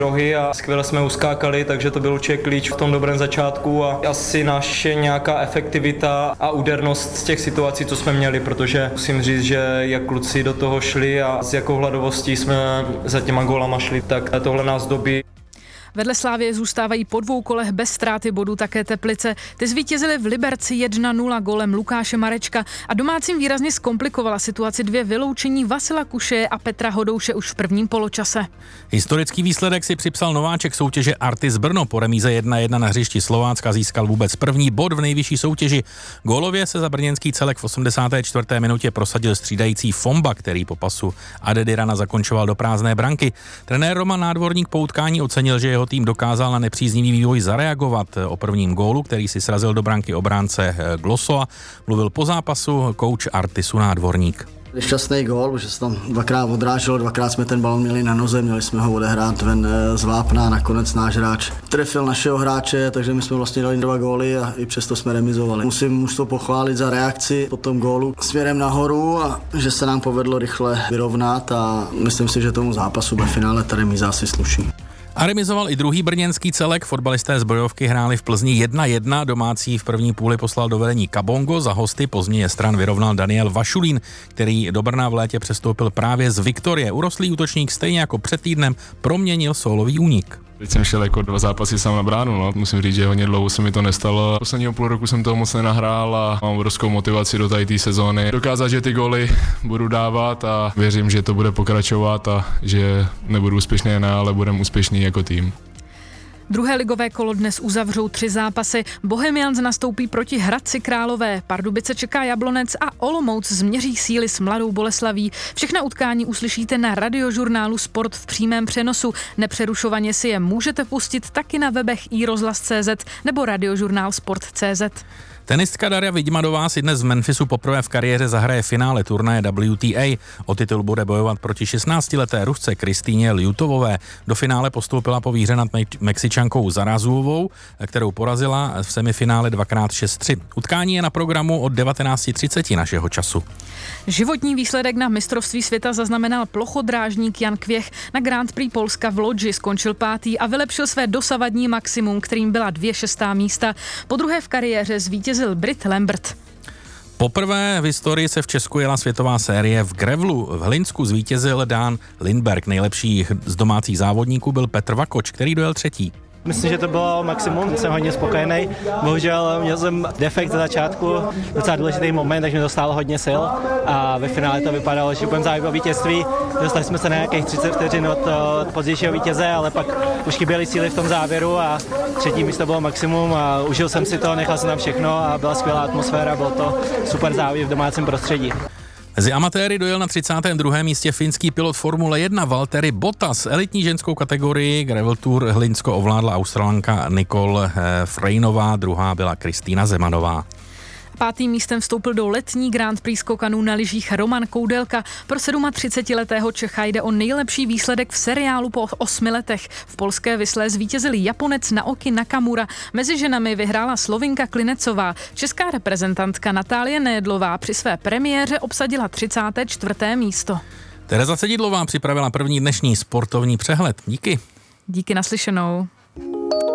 rohy a skvěle jsme uskákali, takže to byl určitě klíč v tom dobrém začátku a asi naše nějaká efektivita a údernost z těch situací, co jsme měli, protože musím říct, že jak kluci do toho šli a s jakou hladovostí jsme za těma gólama šli, tak tohle nás dobí. Vedle Slavie zůstávají po 2 kolech bez ztráty bodů také Teplice. Ty zvítězily v Liberci 1-0 gólem Lukáše Marečka a domácím výrazně zkomplikovala situaci 2 vyloučení Vasila Kušeje a Petra Hodouše už v prvním poločase. Historický výsledek si připsal nováček soutěže Artis Brno. Po remíze 1-1 na hřišti Slovácka získal vůbec první bod v nejvyšší soutěži. Gólově se za brněnský celek v 84. minutě prosadil střídající Fomba, který po pasu Adedirana zakončoval do prázdné branky. Trenér Roman Nádvorník po utkání ocenil, že jeho tým dokázal na nepříznivý vývoj zareagovat. O prvním gólu, který si srazil do branky obránce Glosova, mluvil po zápasu kouč Artisu Nádvorník. Šťastný gól, že se tam 2krát odráželo, 2krát jsme ten balon měli na noze, měli jsme ho odehrát ven z vápna a nakonec náš hráč trefil našeho hráče, takže my jsme vlastně dali 2 góly a i přesto jsme remizovali. Musím mužstvo pochválit za reakci po tom gólu směrem nahoru a že se nám povedlo rychle vyrovnat a myslím si, že tomu zápasu ve finále ta remíza asi sluší. A remizoval i druhý brněnský celek. Fotbalisté z Bojovky hráli v Plzni 1-1, domácí v první půli poslal do vedení Kabongo, za hosty po změně stran vyrovnal Daniel Vašulín, který do Brna v létě přestoupil právě z Viktorie. Urostlý útočník stejně jako před týdnem proměnil sólový únik. Teď jsem šel jako 2 zápasy sám na bránu, no. Musím říct, že hodně dlouho se mi to nestalo. Posledního půl roku jsem toho moc nenahrál a mám obrovskou motivaci do té sezóny. Dokázat, že ty góly budu dávat a věřím, že to bude pokračovat a že nebudu úspěšný jen, ale budeme úspěšný jako tým. Druhé ligové kolo dnes uzavřou 3 zápasy. Bohemians nastoupí proti Hradci Králové, Pardubice čeká Jablonec a Olomouc změří síly s Mladou Boleslaví. Všechna utkání uslyšíte na radiožurnálu Sport v přímém přenosu. Nepřerušovaně si je můžete pustit taky na webech iRozhlas.cz nebo radiožurnál Sport.cz. Tenistka Darja Vidmadová si dnes v Memphisu poprvé v kariéře zahraje finále turnaje WTA. O titul bude bojovat proti 16leté Rusce Kristýně Ljutovové. Do finále postoupila po výhře nad Mexičankou Zarazovou, kterou porazila v semifinále 2x6-3. Utkání je na programu od 19:30 našeho času. Životní výsledek na mistrovství světa zaznamenal plochodrážník Jan Kvěch. Na Grand Prix Polska v Lodži skončil 5. a vylepšil své dosavadní maximum, kterým byla 2 šestá místa. Po druhé v kariéře zvítězil Brit Lambert. Poprvé v historii se v Česku jela světová série v grevlu. V Hlinsku zvítězil Dan Lindberg. Nejlepší z domácích závodníků byl Petr Vakoč, který dojel 3. Myslím, že to bylo maximum, jsem hodně spokojený. Bohužel měl jsem defekt za začátku, docela důležitý moment, takže mi to stálo hodně sil a ve finále to vypadalo, že budeme zájem o vítězství. Dostali jsme se na nějakých 30 vteřin od pozdějšího vítěze, ale pak už chyběly síly v tom závěru a 3. místo bylo maximum a užil jsem si to, nechal jsem tam všechno a byla skvělá atmosféra, bylo to super závěr v domácím prostředí. Mezi amatéry dojel na 32. místě finský pilot Formule 1 Valtteri Bottas. Elitní ženskou kategorii Gravel Tour Hlinsko ovládla Australanka Nicole Freinová, druhá byla Kristýna Zemanová. 5. místem vstoupil do letní Grand Prix skokanů na lyžích Roman Koudelka. Pro 37letého Čecha jde o nejlepší výsledek v seriálu po 8 letech. V polské Whistler zvítězil Japonec Naoki Nakamura. Mezi ženami vyhrála Slovinka Klinecová. Česká reprezentantka Natálie Nédlová při své premiéře obsadila 34. místo. Tereza Cedidlová připravila první dnešní sportovní přehled. Díky. Díky, naslyšenou.